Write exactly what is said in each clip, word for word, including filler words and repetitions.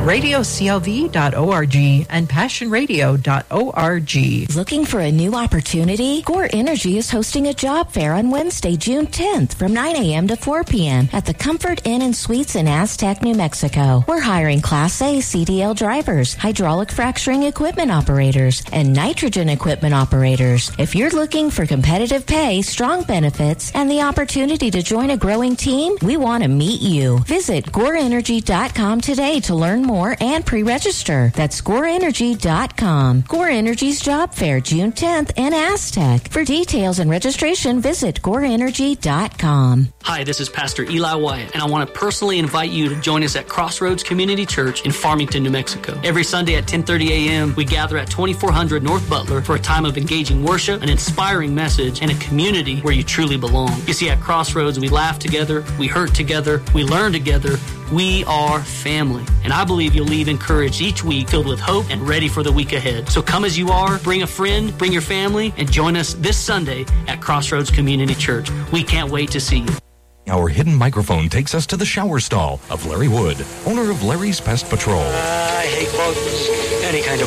radio c l v dot org and passion radio dot org. Looking for a new opportunity? Gore Energy is hosting a job fair on Wednesday, June tenth from nine a.m. to four p.m. at the Comfort Inn and Suites in Aztec, New Mexico. We're hiring Class A C D L drivers, hydraulic fracturing equipment operators, and nitrogen equipment operators. If you're looking for competitive pay, strong benefits, and the opportunity to join a growing team, we want to meet you. Visit gore energy dot com today to learn more and pre-register. That's gore energy dot com. Gore Energy's Job Fair, June tenth in Aztec. For details and registration, visit gore energy dot com. Hi, this is Pastor Eli Wyatt, and I want to personally invite you to join us at Crossroads Community Church in Farmington, New Mexico. Every Sunday at ten thirty a.m., we gather at twenty-four hundred North Butler for a time of engaging worship, an inspiring message, and a community where you truly belong. You see, at Crossroads, we laugh together, we hurt together, we learn together. We are family, and I believe you'll leave encouraged each week, filled with hope and ready for the week ahead. So come as you are, bring a friend, bring your family, and join us this Sunday at Crossroads Community Church. We can't wait to see you. Our hidden microphone takes us to the shower stall of Larry Wood, owner of Larry's Pest Patrol. I hate bugs, any kind of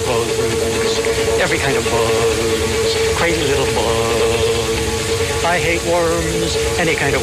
bugs, every kind of bugs, crazy little bugs. I hate worms, any kind of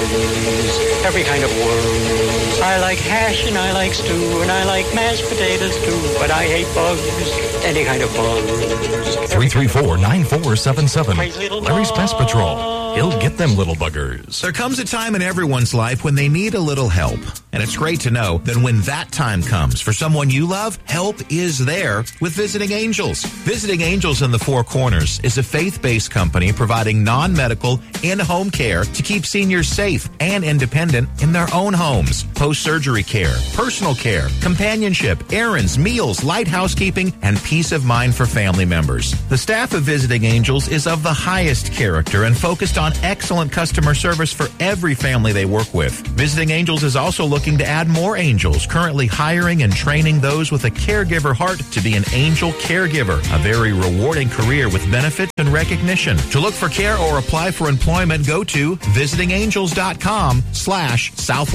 worms, every kind of worms. I like hash and I like stew and I like mashed potatoes too, but I hate bugs, any kind of bugs. three three four, nine four seven seven. Larry's Pest Patrol. He'll get them little buggers. There comes a time in everyone's life when they need a little help. And it's great to know that when that time comes for someone you love, help is there with Visiting Angels. Visiting Angels in the Four Corners is a faith-based company providing non-medical, in-home care to keep seniors safe and independent in their own homes. Post-surgery care, personal care, companionship, errands, meals, light housekeeping, and peace of mind for family members. The staff of Visiting Angels is of the highest character and focused on excellent customer service for every family they work with. Visiting Angels is also looking to add more angels, currently hiring and training those with a caregiver heart to be an angel caregiver, a very rewarding career with benefits and recognition. To look for care or apply for employment, go to visiting angels dot com slash South